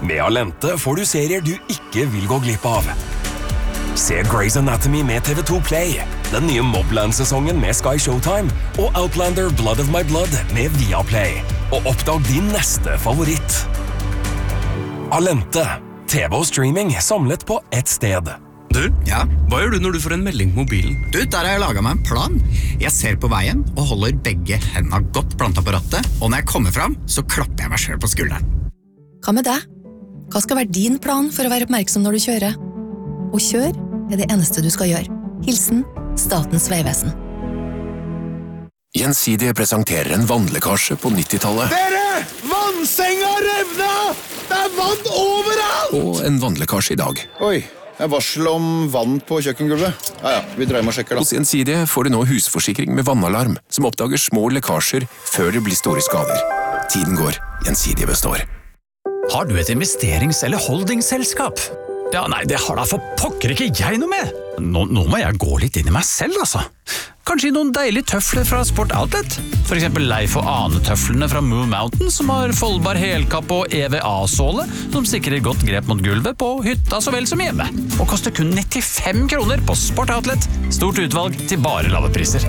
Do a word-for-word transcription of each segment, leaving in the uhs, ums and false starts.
Med Alente får du serier du ikke vil gå glipp av. Se Grey's Anatomy med T V to Play, den nye Mobland-sesongen med Sky Showtime og Outlander Blood of My Blood med Viaplay. Og oppdag din neste favoritt. Alente, T V og streaming samlet på ett sted. Du, ja? Hva gjør du når du får en melding på mobilen? Du, der har jeg laget meg en plan. Jeg ser på veien og holder begge hendene godt plantet på rattet, og når jeg kommer fram, så klapper jeg meg selv på skulderen. Hva med deg? Hva skal være din plan for å være oppmerksom når du kjører? Å kjøre er det eneste du skal gjøre. Hilsen Statens vegvesen. Gjensidige presenterer en vannlekkasje på nittitallet. Dere! Vannsenga revna! Det er vann overalt! Og en vannlekkasje i dag. Oi, jeg varsel om vann på kjøkkengulvet. Ja, ja, vi dreier med og sjekker da. Hos Gjensidige får du nå husforsikring med vannalarm, som oppdager små lekkasjer før det blir store skader. Tiden går, Gjensidige består. Har du et investerings- eller holdingselskap? Ja, nei, det har da for pokker ikke jeg noe med. Nå, nå må jeg gå litt inn i meg selv, altså. Kanskje i noen deilige tøfler fra Sport Outlet? For eksempel Leif og Ane-tøflene fra Moon Mountain, som har foldbar helkapp og E V A-såle, som sikrer godt grep mot gulvet på hytta så vel som hjemme. Og koster kun nittifem kroner på Sport Outlet. Stort utvalg til bare lave priser.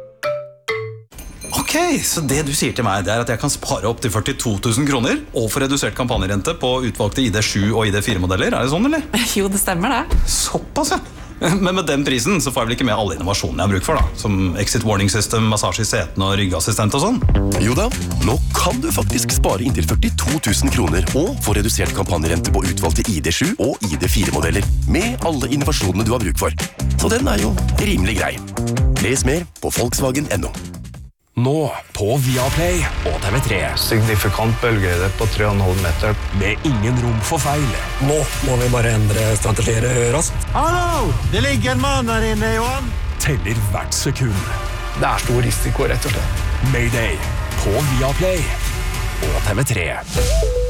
Ok, så det du sier til meg, det er at jeg kan spare opp til førtito tusen kroner og få redusert kampanjerente på utvalgte I D sju og I D fire modeller. Er det sånn, eller? Jo, det stemmer det. Såpass, ja. Men med den prisen så får jeg vel ikke med alle innovasjonene jeg har bruk for, da. Som exit warning system, massasje i setene og ryggassistent og sånn. Jo da, nå kan du faktisk spare inntil førtito tusen kroner og få redusert kampanjerente på utvalgte I D sju og I D fire modeller med alle innovasjonene du har bruk for. Så den er jo rimelig grei. Les mer på Volkswagen punktum no. Nå på Viaplay og T V tre. Signifikant bølgehøyde på tre komma fem meter. Med ingen rom for feil. Nå må vi bare endre strategier raskt. Hallo! Det ligger en mann her inne, Johan. Teller hvert sekund. Det er stor risiko, rett og slett. Mayday på Viaplay og T V tre.